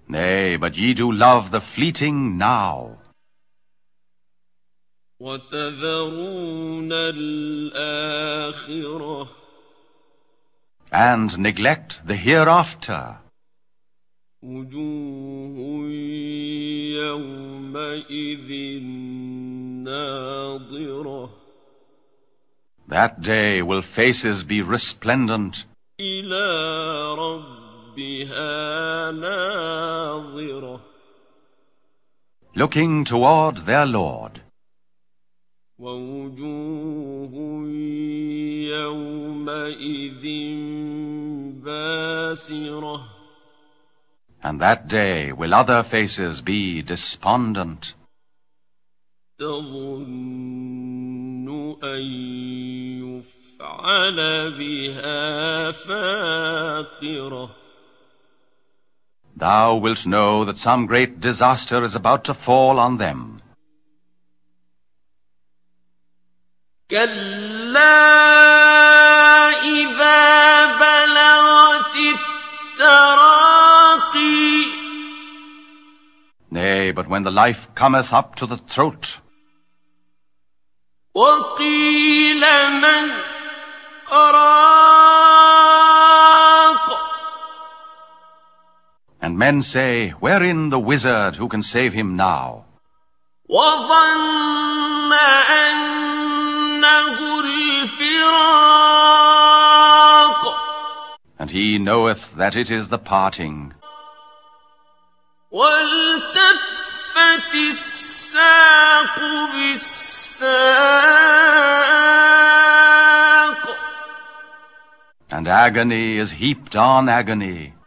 Nay, but ye do love the fleeting now. وَتَذَرُونَ الْآخِرَةَ And neglect the hereafter. وُجُوهٌ يَوْمَئِذٍ نَاضِرَةٌ That day will faces be resplendent. إِلَى رَبِّهَا نَاظِرَةٌ Looking toward their Lord. وَوُجُوهٌ يَوْمَئِذٍ بَاسِرَةٌ And that day will other faces be despondent. تَظُنُّ أَن يُفْعَلَ بِهَا فَاقِرَةٌ Thou wilt know that some great disaster is about to fall on them. كَلَّا إِذَا بَلَغَتِ التَّرَاقِيَ Nay, but when the life cometh up to the throat, وَقِيلَ مَنْ رَاقٍ and men say, wherein the wizard who can save him now? وَظَنَّ أَنَّهُ الْفِرَاقُ And he knoweth that it is the parting. وَالْتَفَّتِ السَّاقُ بِالسَّاقِ And agony is heaped on agony.